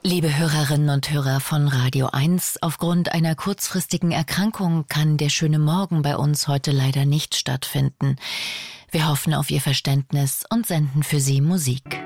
Liebe Hörerinnen und Hörer von Radio 1, aufgrund einer kurzfristigen Erkrankung kann der schöne Morgen bei uns heute leider nicht stattfinden. Wir hoffen auf Ihr Verständnis und senden für Sie Musik.